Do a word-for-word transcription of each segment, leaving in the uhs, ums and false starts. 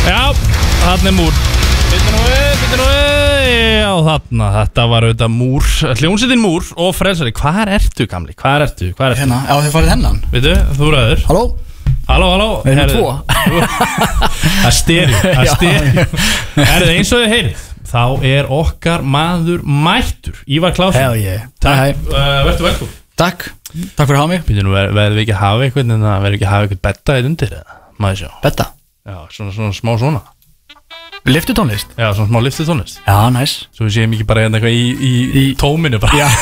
Já, þarna er múr. Býttu nú við, býttu nú við. Já, þarna, þetta var auðvitað múr. Hljómsveitin múr og frelsari. Hvað ertu, gamli? Hvað ertu? Hvað ertu? Hérna, já þið farið hennan. Veitu, þú ræður. Halló? Halló, halló. Við erum tvo. Það er stereo, það er stereo. Herðu, eins og þið heyrið, þá er okkar maður mættur. Ívar Klásson. Hell yeah. Takk, uh, verður velkomin. Takk, takk fyrir að hafa mig. Býttu nú, verður við ekki að hafa eitthvað, en það verður ekki að hafa eitthvað betta eitt undir, eða? Maður sjá. Betta? Já, svona, svona, smá svona. Lyftutónlist? Já, svona smá lyftutónlist. Já, næs. Svo við séum ekki bara hérna eitthvað í, í, í tóminu bara. Já.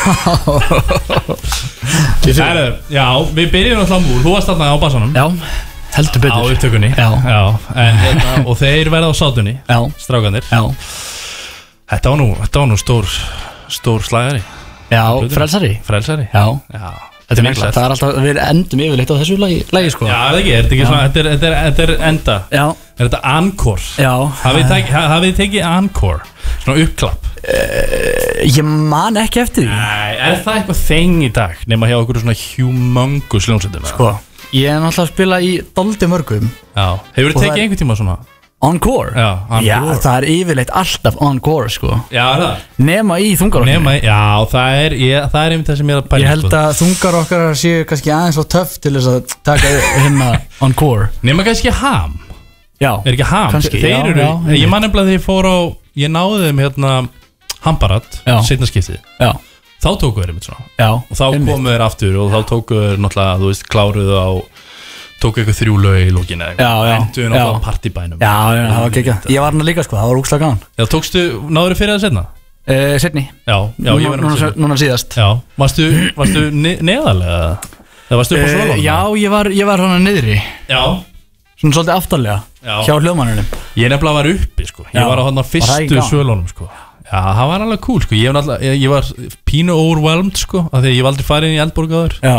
Heru, já, við byrjum alltaf á múl. Þú varst þarna á bassanum. Já, heldur betur. Á upptökunni. Já. Já, en hérna, og þeir verða á sátunni. Já. Strákanir. Já. Þetta var nú, þetta var nú stór, stór slagari. Já, frelsari. Frelsari. Já. Já. Þetta er mikilvægt, það er alltaf, við endum yfirleitt á þessu lagi, lagi sko. Já, það er ekki, er þetta ekki svona, þetta er, þetta er, þetta er enda. Já. Er þetta encore? Já. Hafið þið tekið, hafið þið tekið encore? Svona uppklapp? Uh, ég man ekki eftir því. Nei, er það eitthvað þeng í dag? Nefna hjá okkur svona humongous hljómsveitum? Sko, ég er náttúrulega að spila í dálítið mörgum. Já. Hefur þið tekið einhvern tíma svona? Encore? Já, encore. Já, það er yfirleitt alltaf encore sko. Já, það. Nema í þungarokkinu. Nema í, já, það er, ég, það er einmitt það sem ég er að pæla. Ég held að þungar okkar séu kannski aðeins svo töff til þess að taka hérna encore. Nema kannski ham. Já. Er ekki ham? Kannski, þeir já, eru, já. ég man nefnilega þegar ég fór á, ég náði þeim hérna Hambarat, seinna skiptið. Já. Þá tóku þeir einmitt svona. Já. Og þá komu þeir aftur og þá tóku þeir náttúrulega, þú veist, kláruðu á tók eitthvað þrjú lög í lókinu eða eitthvað, endur við náttúrulega á partybænum. Já, já, það var geggjað. Ég var hann líka sko, það var úkslega gaman. Já, tókstu, náður þið fyrir það setna? Uh, setni. Já, já, ég var núna, núna síðast. Já, varstu, varstu ne neðalega? Það varstu upp á uh, svölunum? Já, ég var, ég var hann niðri. Já. Svona svolítið aftarlega, já. Hjá hljóðmanninum. Ég nefnilega var uppi sko, ég já. Var á hann á fyrstu svölunum sko. Já, það var alveg cool sko, ég var, alltaf, ég, ég var pínu overwhelmed sko, af því ég var aldrei farin í Eldborg áður. Já.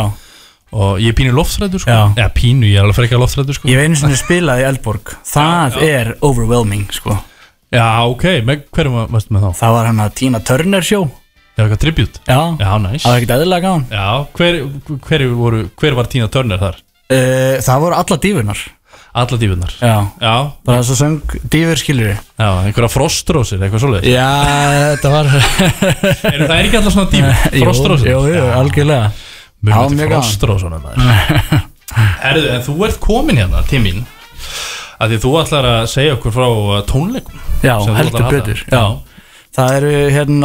Og ég er pínu loftrættur sko. Já, pínu, ég er alveg frekar loftrættur sko. Ég veit einu sem ég spilaði í Eldborg. Það já, já. Er overwhelming sko. Já, ok, með hverjum varstu með þá? Það var hann að Tina Turner show. Já, eitthvað tribute. Já, já, nice. Það var ekkert eðlilega gaman. Já, hver, hver, voru, hver var Tina Turner þar? Uh, það voru alla dífunar. Alla dífunar? Já. Já. Það var svo söng dífur skilur. Já, einhverja frostrósir, eitthvað svoleiðis. Já, þetta var Er það ekki alltaf svona dífur? Frostrósir? Jú, jú, algjörlega. Mjög með frostrósuna maður. Herðu, en þú ert komin hérna til mín að því þú ætlar að segja okkur frá tónleikum. Já, heldur betur. Já. Það eru hérna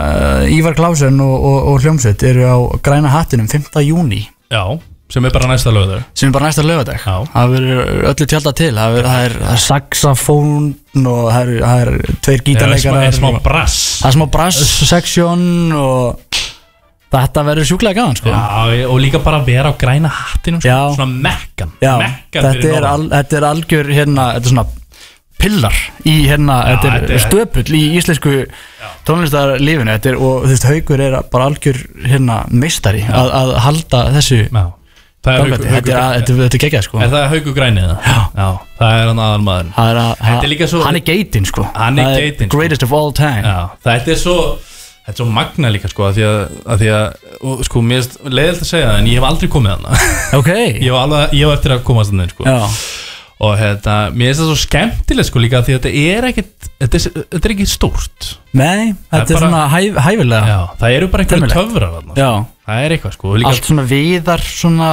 Ívar Klásson og, og, og hljómsveit eru á Græna hattinum fimmta júní. Já, sem er bara næsta laugardag. Sem er bara næsta laugardag. Já. Það verður öllu tjálta til. Það er, það er saxofón og það er, það er tveir gítarleikarar. Það er smá brass. Það er smá brass section og þetta verður sjúklega gaman sko. Já, og líka bara að vera á Græna hattinum sko. Svona mekkan. Já, mekkan þetta, er al, þetta er algjör hérna, þetta er svona pillar í hérna, já, þetta er, er stöpull í íslensku tónlistarlífinu. Þetta er, og þú veist, Haukur er bara algjör hérna meistari að, að halda þessu. Já. Það er Haukur, Haukur, þetta, er, þetta, þetta er geggjað sko. Er það Haukur Grænið það? Já. Já, það er hann aðal maður. Það er að, svo, hann er geitinn sko. Hann er geitinn sko. Greatest of all time. Já, þetta er svo Þetta er svo magna líka sko að því að, að, því að og, sko, mér er leiðilegt að segja það en ég hef aldrei komið hana. Ok. Ég hef alveg, ég hef eftir að komast þannig sko. Já. Og hérna, mér finnst það svo skemmtilegt sko líka því að þetta er ekkert, þetta er, þetta er ekki stórt. Nei, þetta er, er bara, svona hæf, hæfilega. Já, það eru bara einhverju töfrar þarna. Já. Það er eitthvað sko. Líka, allt svona viðar, svona,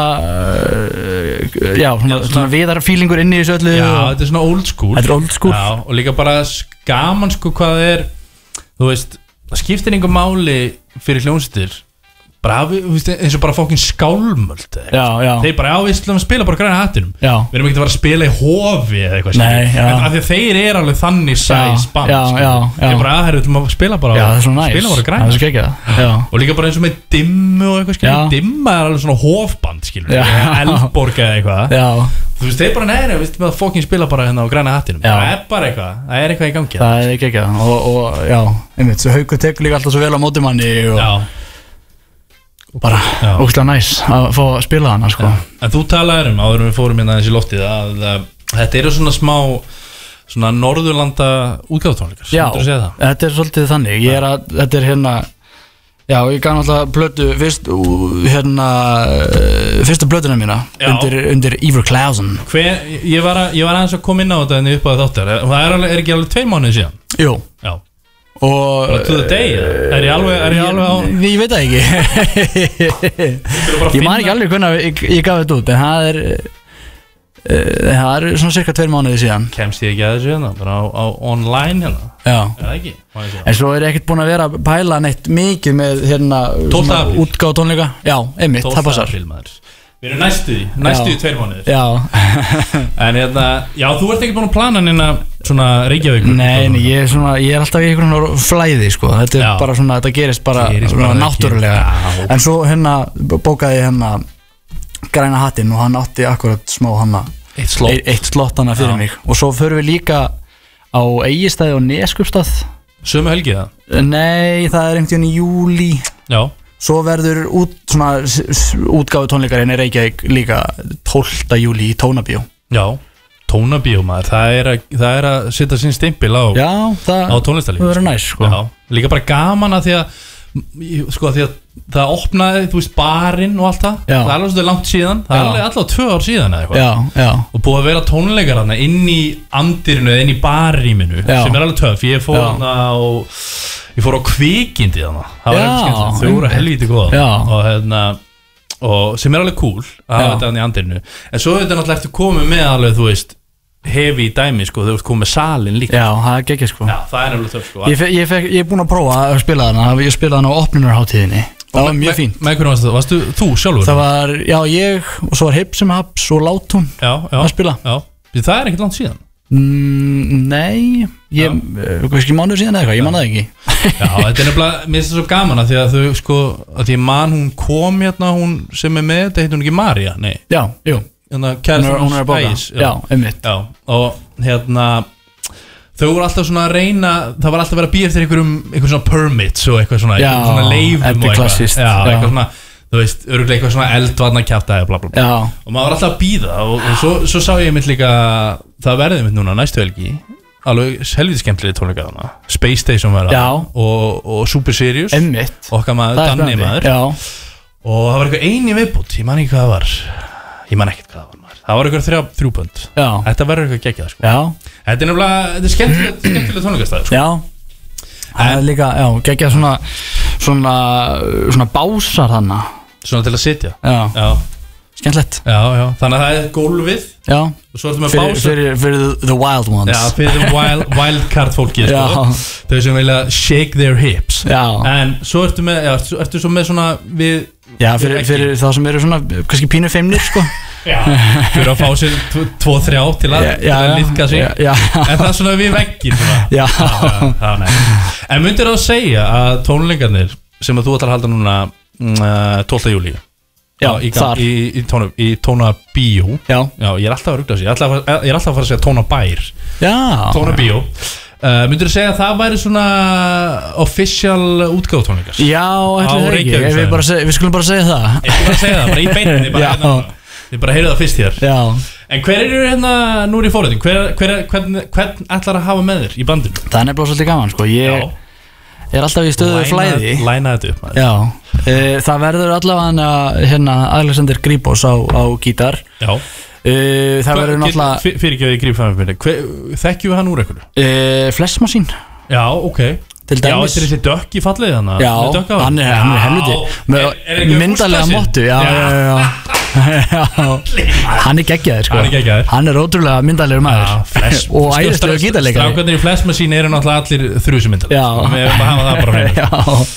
uh, já, svona, svona, svona viðar feelingur inn í þessu öllu. Já, þetta er svona old school. Þetta er old school. Já, og líka bara gaman sko hvað er, þú veist, það skiptir einhver máli fyrir hljómsveitir bara eins og bara fokkin skálmöld já, já. Þeir bara, já, við ætlum að spila bara Græna hattinum. Já. Við erum ekki að fara að spila í hofi eða eitthvað. Nei, já. En af því að þeir eru alveg þannig sæs band. Já, já, já. Þeir bara, að, við ætlum að spila bara já, það er svo næs. Spila bara Græna. Það er svo geggjað. Já. Og líka bara eins og með dimmu og eitthvað, skilur. Dimma er alveg svona hofband, skilur. Eldborg eða eitthvað. Já. Þú veist, þeir bara, nei, við ætlum að fokkin spila bara hérna á Græna hattinum. Það er bara eitthvað, það er eitthvað í gangi. Það er geggjað. Og, og já, einmitt, svo Haukur tekur líka alltaf svo vel á móti manni og já. Bara ógeðslega næs að fá að spila hana sko. En þú talaðir um áður en við fórum hérna þessi loftið að, að þetta eru svona smá svona Norðurlanda útgáfutónleikar. Já, þetta er svolítið þannig. Ég er að, þetta er hérna Já, ég gaf náttúrulega blötu fyrst, hérna, fyrstu blötuna mína undir, undir Ivor Clausen. Hver, ég var, að, ég var aðeins að koma inn á þetta en upp á þáttar. Það er, alveg, er ekki alveg tveir mánuðir síðan? Jú. Já. Og bara to the day, er ég alveg, er ég alveg á... Ég, ég veit það ekki. Ég man ekki alveg hvernig ég, ég gaf þetta út, en það er... Það er svona cirka tveir mánuði síðan. Kemst ég ekki að þessu hérna, bara á, á online hérna. Já. Er það ekki? En svo er ég ekkert búin að vera að pæla neitt mikið með hérna tólfta apríl útgáfu tónleika. Já, einmitt, það passar. tólfta apríl maður. Við erum næstu því, næstu því tveir mánuðir. Já. En hérna, já, þú ert ekki búin að plana neina svona Reykjavík. Nei, nei, ég er svona, ég er alltaf í einhvern flæði, sko. Þetta er já. bara svona, þetta gerist bara, gerist bara náttúrulega. Já. En svo hérna bókaði hérna Græna hattinn og hann átti akkurat smá hana eitt slott, eitt, eitt slott hana fyrir já. mig og svo förum við líka á Egilsstaði og Neskupstað sömu helgi það? Nei, það er einhvern veginn í júlí já. Svo verður út, svona, útgáfu tónleikar hérna í Reykjavík líka tólfta júlí í Tónabíó. Já, Tónabíó maður, það er að, það er að setja sín stimpil á, já, það, á tónlistarlíf. Það verður næs sko. Já, líka bara gaman að því að sko að því að það opnaði, þú veist, barinn og allt það. Já. Það er alveg svolítið langt síðan. Það er alveg alltaf tvö ár síðan eða eitthvað. Já, já. Og búið að vera tónleikar þarna inn í andirinu eða inn í barrýminu sem er alveg töff. Ég fór þarna og ég fór á Kvikindi þarna. Það var eitthvað skemmt. Þau voru helvíti góða. Og hérna og sem er alveg cool að hafa þetta þarna í andirinu. En svo þetta náttúrulega ertu komið með alveg, þú veist, hefi í dæmi sko, þú ert komið með salin líka. Já, það er geggja sko. Já, það er alveg töff sko. Ég, ég, ég, ég er búin að prófa að spila þarna, ég spilaði þarna á opnunarhátíðinni. Það var mjög fínt. Með hvernig varst það? Varstu þú sjálfur? Það var, já, ég og svo var Hipsum Haps og Látún að spila. Já, já. Það er ekkert langt síðan. Mm, nei, ég, kannski mánuður síðan eða eitthvað, ég man það ekki. Já, þetta er nefnilega, mér finnst það svo gaman að því að þau sko, að því man hún kom hérna, hún sem er með, þetta heitir hún ekki María, nei. Já, jú. Hérna, hún er að bóka. Já, einmitt. Já, og hérna, þau voru alltaf svona að reyna, það var alltaf að vera að býja eftir einhverjum, einhverjum svona permits og eitthvað svona, já, svona leifum og eitthvað. Klassist. Já, eitthvað svona, þú veist, öruglega eitthvað svona eldvarna kjaftaði og bla bla bla. Já. Og maður var alltaf að býða og, og svo, svo sá ég mitt líka, það verði mitt núna næstu helgi, alveg helviti skemmtilega tónleika þarna, Space Station var það og, og Super Serious. Einmitt. Okkar maður, Danni maður. Já. Og það var eitthvað eini viðbútt, ég man ekki hvað það var. Ég man ekkert hvað það var maður. Það var eitthvað þrjá þrjúpönd. Já. Þetta verður eitthvað geggjað sko. Já. Þetta er nefnilega, þetta er skemmtilega, skemmtilega tónleikastæður sko. Já. Það er líka, já, geggjað svona, svona, svona básar þarna. Svona til að sitja. Já. Já. Skemmtilegt. Já, já. Þannig að það er gólfið. Já. Og svo ertu með fyrir, básar. Fyrir, fyrir the wild ones. Já, fyrir the wild, wildcard fólki sko. Já. Þau sem vilja shake their hips. Já. En svo ertu með, já, ertu svo með svona við. Já, fyrir, fyrir þá sem eru svona, kannski pínu feimnir, sko. Já, fyrir að fá sér tvo, þrjá til að, já, til að liðka sig. Já, já. En það er svona við veggin, svona. Já. Já, það er næst. En myndir það að segja að tónleikarnir sem að þú ætlar að halda núna uh, tólfta júlí. Já, í, þar. Í, í, tóna, í Tónabíó. Já. Já, ég er alltaf að rugla sig. Ég er alltaf, ég er alltaf að fara að segja Tónabær. Já. Tónabíó. Uh, myndur þú segja að það væri svona official útgáfutónleikar? Já, ætli það ekki, við, bara seg, við skulum bara segja það. Ég skulum bara segja það, bara í beinni, bara hérna, þið bara heyrðu það fyrst hér. Já. En hver eru hérna núri í fórhætting? Hver, hver, hvern, hvern ætlar að hafa með þér í bandinu? Það er nefnilega svolítið gaman, sko. Ég er alltaf í stöðu flæði. Læna þetta upp, maður. Já, e, það verður allavega hérna Alexander Gríbos á, á gítar. Já. Uh, það verður náttúrulega fyrir ekki að ég gríp fram með mér þekkjum við hann úr einhverju? Uh, Flesmasín. Já, ok. Til dæmis. Já, þetta er þessi dökk í fallið þannig. Já, hann er, hann er helviti með myndarlega móttu. Já, já, já, já. Hann er geggjaður sko. Hann er geggjaður. Hann er ótrúlega myndarlegur maður og æðislegur gítarleikari. Strákarnir í Flesmasín eru náttúrulega allir þrjusum myndarlegur. Já. Við erum að hafa það bara með. Já.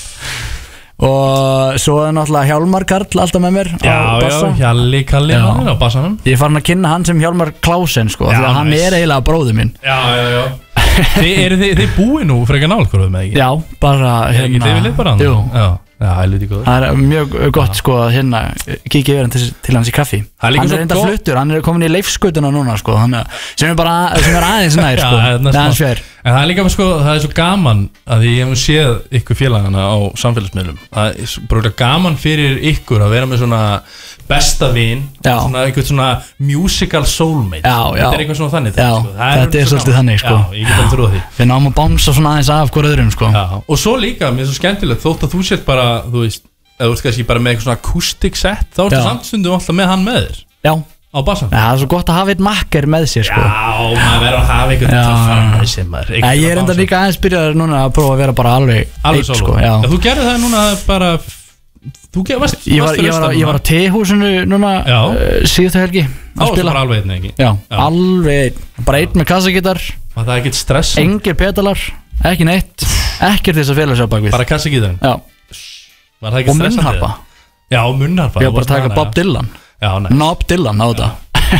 Og svo er náttúrulega Hjálmar Karl alltaf með mér já, á bassa. Já, Hjalli Kalli hann er á bassanum. Ég er farin að kynna hann sem Hjálmar Klausen sko, já, því að hann nice. Er eiginlega bróður minn. Já, já, já. Þið eru þið, þið búið nú frekar nálgurðum með ekki? Já, bara hérna. Þið viljið bara hann? Jú. Já, já, helviti góður. Það er mjög gott sko að hérna kíkja yfir hann til, til hans í kaffi. Hann er reynda fluttur, hann er komin í Leifsgötuna núna sko, hann er, sem er bara sem er aðeins nær sko. Já, það er hans fjær. En það er líka sko, það er svo gaman að ég hef séð ykkur félagana á samfélagsmiðlum. Það er bara gaman fyrir ykkur að vera með svona besta vin, svona eitthvað svona musical soulmate. Já, já. Þetta er eitthvað svona þannig. Já, sko. þetta er svolítið þannig sko. Já, ég get að trúa því. Við náum að bámsa svona aðeins af hver öðrum sko. Já, og svo líka, mér er svo skemmtilegt, þótt að þú sett bara, þú veist, eða þú veist kannski bara með eitthvað svona acoustic set, þá ertu samt stundum alltaf með hann með þér. Já. Á bassan. Ja, það er svo gott að hafa einn makker með sér sko. Já, maður verður að hafa einhvern til að fara með sér maður. Ja, ég er enda líka aðeins byrjaður núna að prófa að vera bara alveg Alveg solo sko. Já. Já, þú gerði það núna bara Þú gerði, varst Ég var, ég var, ég var á T-húsinu núna uh, síðustu helgi að spila. Bara alveg einn, ekki? Já, Já. alveg einn. Bara einn með kassagítar. Það er ekkert stress. Engir pedalar, ekki neitt. Ekkert þess að fela sér bakvið. Bara kassagítarinn. Já. Var það ekki stressandi? Og munnharpa. Já, munnharpa. Ég var bara að taka Bob Dylan. Já, næ. Nob Dylan á þetta.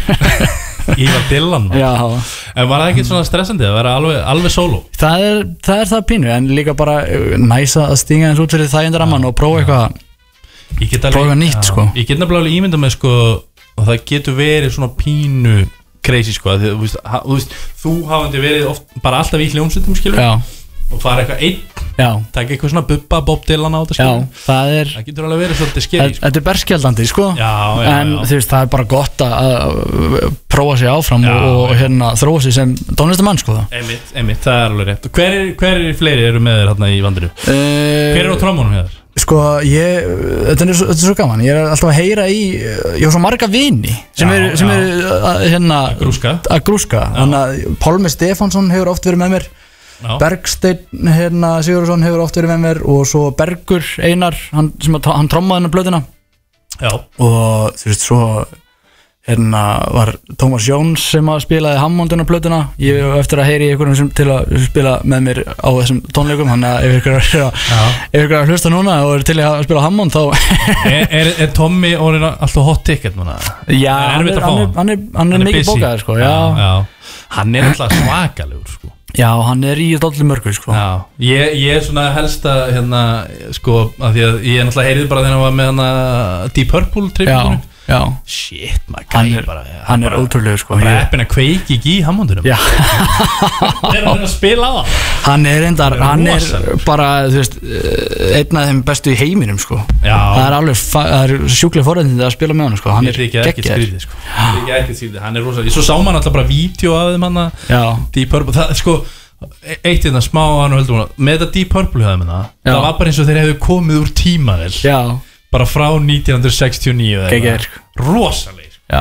Ég var Dylan. Já. En var það ekki svona stressandi að vera alveg, alveg solo? Það er, það er það pínu, en líka bara næsa að stinga eins út fyrir þægindir ramman og prófa eitthvað prófa eitthvað nýtt, já. Sko. Ég get nefnilega alveg ímynda með, sko, og það getur verið svona pínu crazy, sko, því, þú veist, ha, þú veist, þú hafandi verið oft, bara alltaf í hljómsveitum, skilur, já. Og fara eitthvað einn, taka eitthvað svona Bubba, Bob Dylan á þetta, skilur. Já, það er, það getur alveg verið svolítið skeri, sko. Þetta er berskjaldandi, sko, já, já, en já. Þú veist, það er bara gott að prófa sig áfram, já, og, og hérna þróa sig sem tónlistamann, sko. Einmitt, einmitt, það er alveg rétt. Og hver er, hver er fleiri eru með þér hérna í vandinu? Uh, hver er á trommónum hjá þér? Sko, ég, þetta er, svo, þetta er svo gaman, ég er alltaf að heyra í, ég har svo marga vini sem já, er, sem já. er að, hérna, að grúska, að grúska. Þannig að Pálmi Stefánsson hefur oft verið með mér, já. Bergsteinn hérna, Sigurðsson hefur oft verið með mér og svo Bergur Einar, hann, sem að, hann trommaði hennar blöðina. Já. Og þú veist, svo hérna var Tómas Jóns sem að spilaði Hammonduna plötuna. Ég hef eftir að heyri einhverjum sem til að spila með mér á þessum tónleikum, þannig að ef ykkur er að, ef ykkur er að hlusta núna og er til að spila Hammond þá er, er, er Tommy orðinn alltaf hot ticket núna? Já, hann er, hann er, hann er, hann er mikið bókaður sko. Já. Já, já. Hann er alltaf svakalegur sko. Já, hann er í dollu mörgu sko. Já, ég, ég er svona helsta hérna sko, af því að ég er náttúrulega heyrið bara þegar hann var með hana Deep Purple tributinu. Já. Shit, maður hann er, bara, ja, hann er ótrúlega sko. Bara eppin að kveiki ekki í Hammondunum. Já. Er hann að spila á það? Hann er reyndar, hann er bara, þú veist, einn af þeim bestu í heiminum sko. Já. Það er alveg, það er sjúklega forræðindi að spila með hann sko. Hann er geggjaður sko. Hann er ekki skrítið, hann er rosalega. Svo sá maður alltaf bara vídeo af þeim hann að Deep Purple, það sko eitt í þetta smá hann og heldur með þetta Deep Purple höfðum hann, það var bara eins og þeir hefðu komið úr tímavel. Já. Bara frá nítján hundruð sextíu og níu eða rosalegir. Já.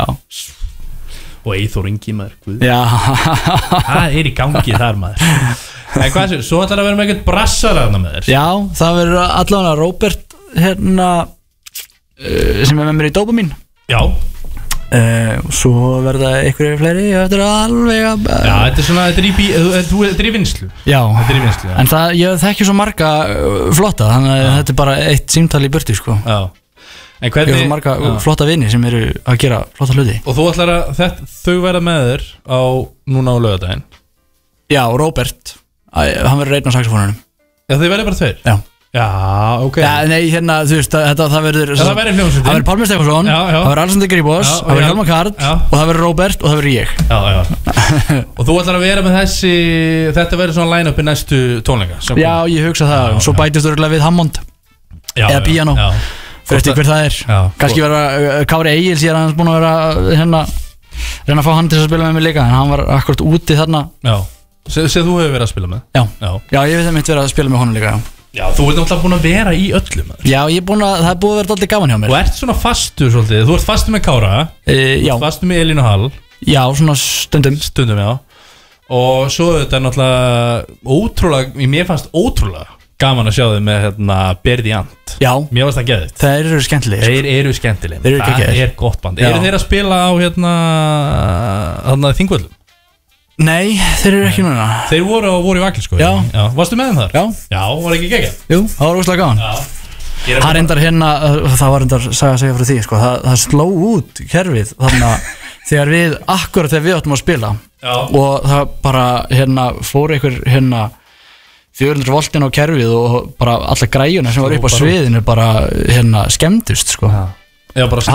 Og Eyþór Ingi maður. Já. Það er í gangi þar maður. En hvað séu, svo ætlar að vera með eitthvað brassar aðna með þér. Já, það verður allavega Róbert hérna uh, sem er með mér í Dópamin. Já. Uh, og svo verða einhverju fleiri þetta er alveg að uh, já, þetta er svona, þetta er í, bí, þú, þetta er í vinslu. Já, þetta er í vinslu, já. En það, ég þekki svo marga uh, flotta, þannig að þetta er bara eitt símtal í burti sko. Já. En hvernig, ég hef svo marga já. flotta vini sem eru að gera flotta hluti. Og þú ætlar að þetta, þau verða með þér á núna á laugardaginn. Já, Róbert, hann verður einn á saxofónunum. Já, þau verða bara tveir? Já. Já, ok. Já, nei, hérna, þú veist, þetta, það verður ja, það verður hljómsveitin. Það verður Pálmi Stefánsson, það verður Alexander Gríbos, það verður Hjalmar Karl og það verður Róbert og það verður ég. Já, já. Og þú ætlar að vera með þessi, þetta verður svona line-up í næstu tónleika. Já, ég hugsa það. Já, svo bætist þú við Hammond já, eða piano. Fyrir eftir hver það er. Já, kannski verða Kári Egils, ég er hans búin að vera hérna, reyna að fá hann til að spila með mig líka, en hann var akkurat úti þarna. Já. Sem þú hefur verið að spila með? Já. Já, já ég veit að mitt verið að spila með honum líka, já. Já, þú ert náttúrulega búin að vera í öllum maður. Já, ég er búin að, það er búin að vera alltaf gaman hjá mér. Þú ert svona fastur svolítið, þú ert fastur með Kára e, Já. Þú ert fastur með Elínu Hall. Já, svona stundum. Stundum, já. Og svo þetta er náttúrulega ótrúlega, mér fannst ótrúlega gaman að sjá þig með hérna Berði Ant. Já. Mér fannst það geðið. Þeir eru skemmtilegir. Þeir eru skemmtilegir. Þeir eru geggjaðir. Það er gott band. Eru þeir að spila á hérna, hérna Þingvöllum? Nei, þeir eru ekki núna. Þeir voru, voru í Vakilskói. Já. Já. Varstu með þeim þar? Já. Já, var ekki geggjað? Jú, það var óslega gaman. Já. Það reyndar hérna, það var reyndar saga að segja frá því, sko, það, það sló út kerfið þarna þegar við, akkurat þegar við áttum að spila. Já. Og það bara, hérna, fór einhver, hérna, fjögur hundruð voltin á kerfið og bara alla græjuna sem var upp á sviðinu bara, hérna, skemmdust, sko. Já. Já, bara sló,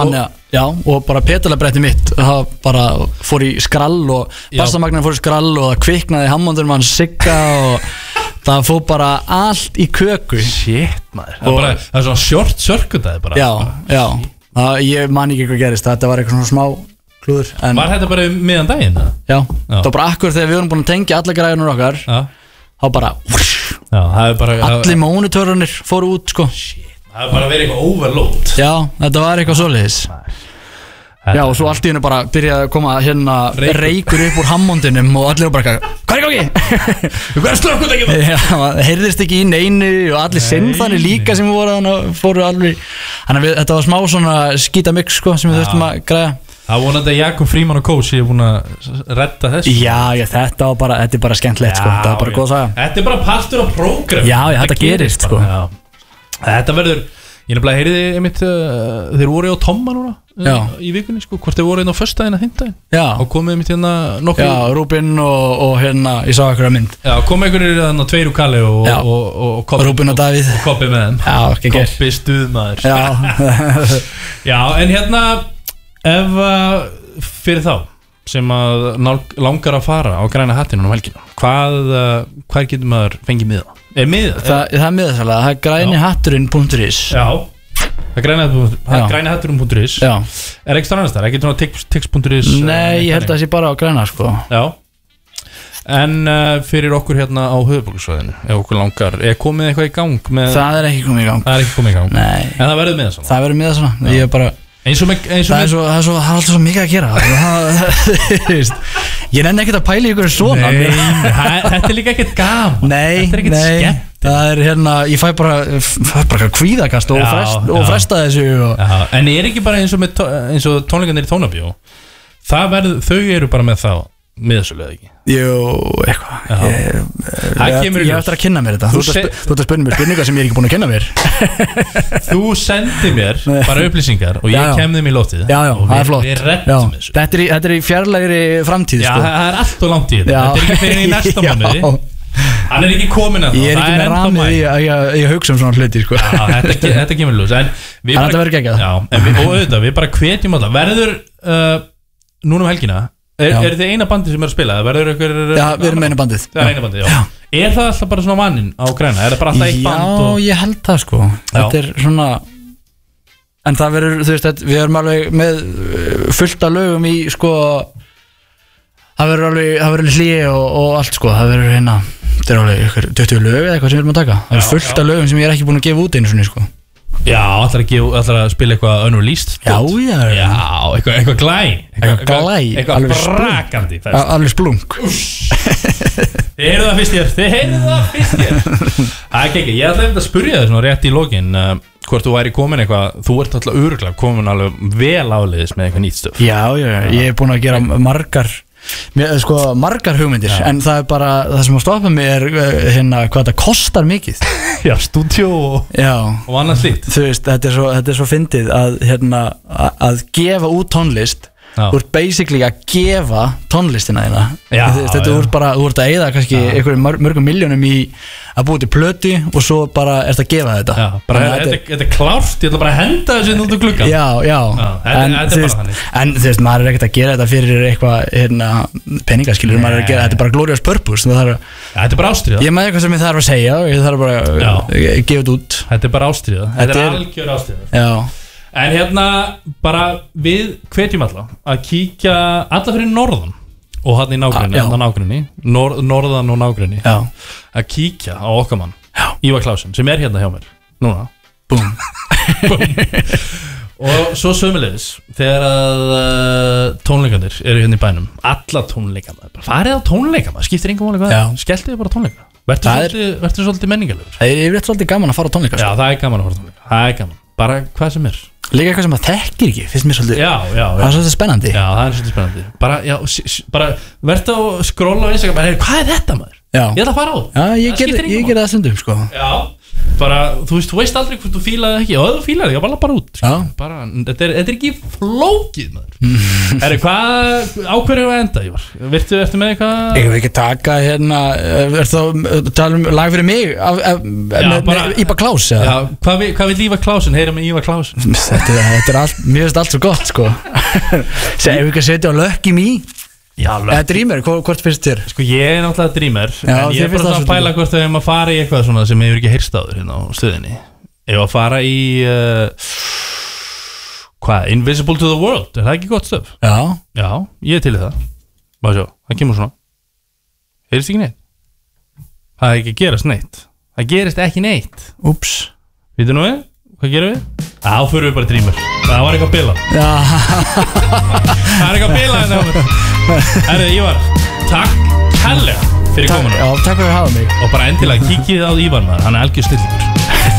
Já, og bara pedalabretti mitt það bara fór í skrall og bassamagnar fór í skrall og það kviknaði Hammondunum hans Sigga og það fór bara allt í köku. Shit maður, það, bara, það er svona short circuit bara. Já, já, það, ég man ekki hvað gerist, þetta var eitthvað svona smá klúður. En var þetta bara miðan daginn? Já, já, það var bara akkur þegar við vorum búin að tengja alla græðunur okkar, já. Þá bara, já, það er bara allir mónitörunir fóru út sko. Shit. Það er bara að vera eitthvað overload. Já, þetta var eitthvað svoleiðis. Já, og svo allt í hennu bara byrjaði að koma hérna reykur, reykur upp úr Hammondinum og allir bara, hvað er í gangi? Hvað er slökkut ekki það? Já, það heyrðist ekki í neinu og allir sinnþanir líka sem voru þannig að fóru alveg. Þannig að þetta var smá svona skítamix sko sem við þurftum að græða. Það vonandi að Jakob Fríman og Coach ég er búin að redda þessu. Já, já, þetta var bara, þetta er bara skemmtilegt sko, þetta var bara góð saga. Þetta er bara partur af prógram. Já, já, þetta gerist sko. Þetta verður, ég nefnilega heyriði einmitt uh, þeir voru á Tomma núna uh, í vikunni sko, hvort þeir voru einn á föstudaginn að hindaginn. Já. Og komið einmitt hérna nokkuð. Já, Rúbin og, og hérna, ég sá eitthvað mynd. Já, komið einhverjir hérna tveir úr Kalli og, og, og, og Koppi. Rúbin og Davíð. Og Koppi með þeim. Já, ekki ger. Koppi stuðmaður. Já. Já, en hérna, ef uh, fyrir þá sem að langar að fara á græna hattinu um helgina, hvað, uh, hvað getur maður fengið miða? Er miða? Það, það er miða svolítið, það er grænihatturinn punktur is. Já, það er grænihatturinn punktur is. Já. Er ekki stannast þar? Ekki svona tix punktur is? Nei, ég held að það sé bara á græna sko. Já. En uh, fyrir okkur hérna á höfuðborgarsvæðinu, ef okkur langar, er komið eitthvað í gang með? Það er ekki komið í gang. Það er ekki komið í gang? Nei. En það verður miða svona? Það verður miða svona, ég er bara eins og með, eins og það, er svo, það, er svo, það er alltaf svo mikið að gera ég nenni ekkert að pæla í ykkur svona. Nei, þetta er líka ekkert gaman. Nei, þetta er ekkert skemmt. Það er hérna, ég fæ bara fæ bara kvíðakast og, frest, og fresta þessu og já, en er ekki bara eins og, með, eins og tónleikarnir í Tónabjó, það verður, þau eru bara með þá miðasölu eða ekki? Jú, eitthvað ég, ég, ég eftir að kynna mér þetta. Þú ert að, að spyrja mér spurningar sem ég er ekki búin að kynna mér. Þú sendi mér bara upplýsingar og ég kem þeim í lótið. Já, já, það er flott. Við rettum þessu. Þetta er í, þetta er í fjarlægri framtíð. Já, sko. það er allt og langt í þetta. Þetta er ekki fyrir í næsta mánuði. Hann er ekki komin að það. Ég er ekki með ramið í að ég, ég hugsa um svona hluti sko. Já, þetta, þetta kemur ljós. En við bara, þetta verður geggjað. Já, en við, og auðvitað, við bara hvetjum alltaf. Verður uh, núna um helgina, er, er þið eina bandi sem er að spila? Verður ykkur? Já, við erum eina bandið. Það er eina bandið, já. já. Er það alltaf bara svona vaninn á græna? Er það bara alltaf eitt band? Já, og... ég held það sko. Þetta er svona, en það verður, þú veist, við erum alveg með fullt af lögum í sko, það verður alveg, það verður hlýi og, og allt sko, það verður hérna, þetta er alveg ykkur tuttugu lög eða eitthvað sem við erum að taka. Það er fullt af lögum sem ég er ekki búin að gefa út einu svona sko. Já, ætlar að, ætlar að spila eitthvað unreleased? Já, já. Já, eitthvað, eitthvað glæ. Eitthvað glæ. Eitthvað brakandi. Alveg splunk. Þið heyrðu það fyrst ég. Þið heyrðu það fyrst ég. Það er ekki ekki. Ég ætlaði að spyrja þér svona rétt í lokin uh, hvort þú væri komin eitthvað, þú ert alltaf örugglega komin alveg vel áleiðis með eitthvað nýtt stöf. Já, já, ég er búin að gera margar Mér, sko, margar hugmyndir, já. En það er bara það sem að stoppa mig er hérna, hvað það kostar mikið. Já, stúdíó og, og annað slíkt. Þú veist, þetta er svo, þetta er svo fyndið að, hérna, að gefa út tónlist. Þú ert basically að gefa tónlistina þína. Já, þetta þú ert bara, þú ert að eyða kannski einhverjum mörgum miljónum í að búið til plötu og svo bara ert að gefa þetta. Já, bara þetta, þetta er klárt, ég ætla bara að henda þessu út úr gluggan. Já, já, já en, þú veist, en þú veist, maður er ekkert að gera þetta fyrir eitthvað hérna, peningaskilur, maður er að gera, þetta er bara glorious purpose. Það þarf, ja, þetta er bara ástríða. Ég með eitthvað sem ég þarf að segja og ég þarf bara að gefa þetta út. Þetta er bara ástríða, þetta, þetta er algjör ástríða. Já. En hérna, bara við hvetjum alla að kíkja alla fyrir norðan og hann í nágrinni, ah, nágrinni nor, norðan og nágrinni já. Að kíkja á okkar mann Ívar Klausen sem er hérna hjá mér núna. Búm. Búm. Og svo sömulegis þegar að uh, tónleikandir eru hérna í bænum, alla tónleikana, bara farið á tónleikana, skiptir engum máli hvað, skelltið bara tónleika. Verður svolítið menningarlegur. Það er yfirleitt svolítið gaman að fara á tónleika. Já, það er gaman að fara á tónleika. Það er gaman. Bara hvað sem er. Líka eitthvað sem það þekkir ekki, finnst mér svolítið. Já, já, já. Það er svolítið spennandi. Já, það er svolítið spennandi. Bara, já, bara verður að skróla á Instagram, bara, hvað er þetta maður? Já. Ég ætla að fara á. Já, ég ger, ég ger það stundum, sko. Já. bara, þú veist, þú veist aldrei hvort þú fílaði ekki og ef þú fílaði, ég bara bara út sko. bara, þetta, er, þetta er ekki flókið maður Herri, hvað ákverju að enda, Ívar? Virtu, ertu með eitthvað? Ég vil ekki taka hérna er þá tala um lag fyrir mig af, af, já, með, bara, með Ívar Klaus já, hvað, hvað vil Ívar Klausen, heyra með Ívar Klausen? Þetta, þetta er allt, mér finnst allt svo gott sko Segðu ekki að setja á Lucky Me eða Dreamer, hvort finnst þér? Sko ég er náttúrulega Dreamer já, en ég er bara að pæla hvort þau hefum að fara í eitthvað svona sem hefur ekki heyrst áður hérna á stöðinni ef að fara í uh, hvað, Invisible to the World er það ekki gott stöf? Já Já, ég er til í það bara sjá, það kemur svona heyrst ekki neitt það er ekki að gerast neitt það gerist ekki neitt Úps Vittu nú við, hvað gerum við? Já, þá fyrir við bara Dreamer það var eitthvað bila það er eitthvað bila en Herri, Ívar, takk kærlega fyrir komuna Já, takk fyrir að hafa mig og bara endilega kíkið á Ívar maður, hann er algjör snillingur